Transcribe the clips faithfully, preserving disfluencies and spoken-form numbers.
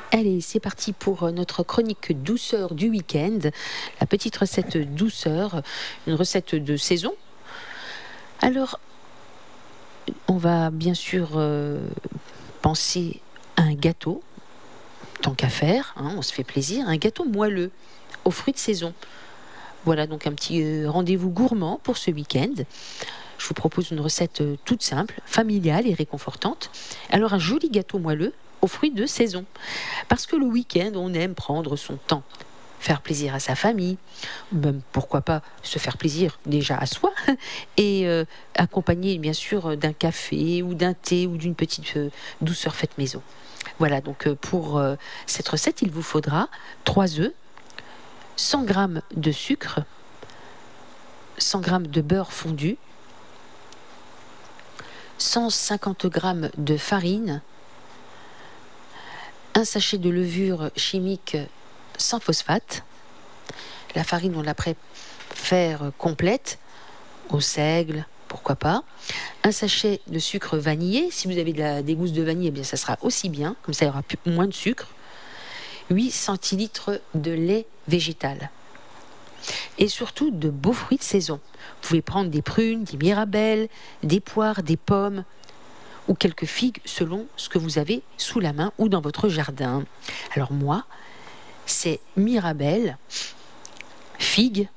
Allez, c'est parti pour notre chronique douceur du week-end. La petite recette douceur, une recette de saison. Alors, on va bien sûr euh, penser à un gâteau, tant qu'à faire, hein, on se fait plaisir, un gâteau moelleux aux fruits de saison. Voilà donc un petit euh, rendez-vous gourmand pour ce week-end. Je vous propose une recette euh, toute simple, familiale et réconfortante. Alors un joli gâteau moelleux aux fruits de saison. Parce que le week-end, on aime prendre son temps, faire plaisir à sa famille, même pourquoi pas se faire plaisir déjà à soi, et euh, accompagné bien sûr d'un café ou d'un thé ou d'une petite euh, douceur faite maison. Voilà, donc euh, pour euh, cette recette, il vous faudra trois œufs, cent grammes de sucre, cent grammes de beurre fondu, cent cinquante grammes de farine, un sachet de levure chimique sans phosphate. La farine, on la préfère complète, au seigle, pourquoi pas. Un sachet de sucre vanillé. Si vous avez de la, des gousses de vanille, eh bien, ça sera aussi bien. Comme ça, il y aura plus, moins de sucre. huit centilitres de lait végétal. Et surtout, de beaux fruits de saison. Vous pouvez prendre des prunes, des mirabelles, des poires, des pommes, ou quelques figues selon ce que vous avez sous la main ou dans votre jardin. Alors moi, c'est mirabelle, figues,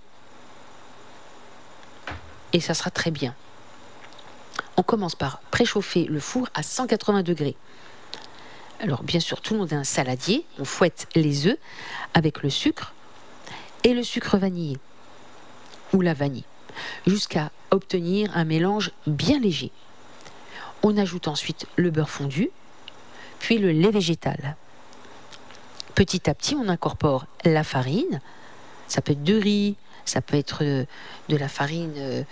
et ça sera très bien. On commence par préchauffer le four à cent quatre-vingts degrés. Alors bien sûr, tout le monde a un saladier, on fouette les œufs avec le sucre et le sucre vanillé, ou la vanille, jusqu'à obtenir un mélange bien léger. On ajoute ensuite le beurre fondu, puis le lait végétal. Petit à petit, on incorpore la farine. Ça peut être de riz, ça peut être de la farine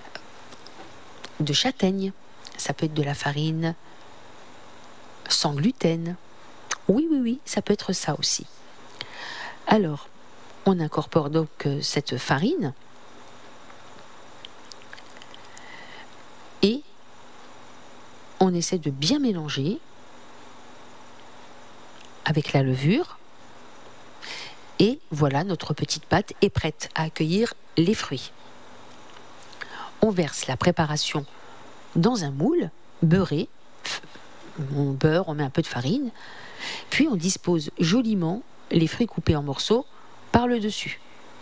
de châtaigne, ça peut être de la farine sans gluten. Oui, oui, oui, ça peut être ça aussi. Alors, on incorpore donc cette farine et on essaie de bien mélanger avec la levure. Et voilà, notre petite pâte est prête à accueillir les fruits. On verse la préparation dans un moule beurré. On beurre, on met un peu de farine. Puis on dispose joliment les fruits coupés en morceaux par le dessus.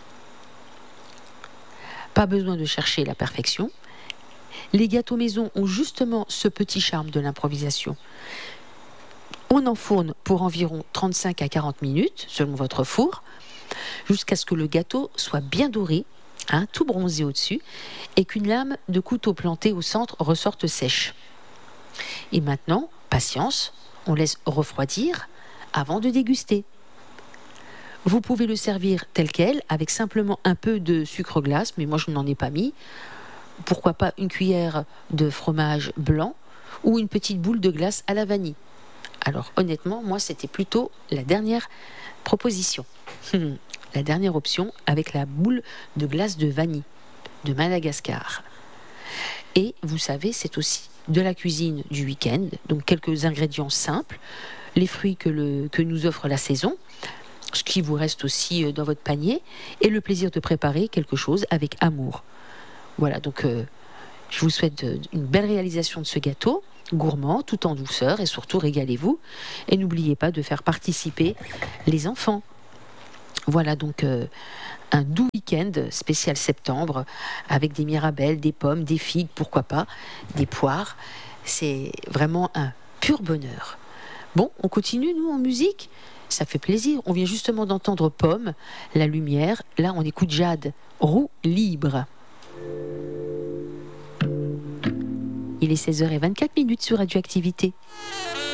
Pas besoin de chercher la perfection. Les gâteaux maison ont justement ce petit charme de l'improvisation. On enfourne pour environ trente-cinq à quarante minutes, selon votre four, jusqu'à ce que le gâteau soit bien doré, hein, tout bronzé au-dessus, et qu'une lame de couteau plantée au centre ressorte sèche. Et maintenant, patience, on laisse refroidir avant de déguster. Vous pouvez le servir tel quel, avec simplement un peu de sucre glace, mais moi je n'en ai pas mis. Pourquoi pas une cuillère de fromage blanc ou une petite boule de glace à la vanille. Alors honnêtement, moi c'était plutôt la dernière proposition. La dernière option avec la boule de glace de vanille de Madagascar. Et vous savez, c'est aussi de la cuisine du week-end, donc quelques ingrédients simples, les fruits que, le, que nous offre la saison, ce qui vous reste aussi dans votre panier, et le plaisir de préparer quelque chose avec amour. Voilà, donc euh, je vous souhaite de, une belle réalisation de ce gâteau, gourmand, tout en douceur, et surtout régalez-vous. Et n'oubliez pas de faire participer les enfants. Voilà donc euh, un doux week-end spécial septembre, avec des mirabelles, des pommes, des figues, pourquoi pas, des poires. C'est vraiment un pur bonheur. Bon, on continue, nous, en musique. Ça fait plaisir. On vient justement d'entendre Pomme, La Lumière. Là, on écoute Jade, Roue libre. Il est seize heures vingt-quatre sur Radioactivité.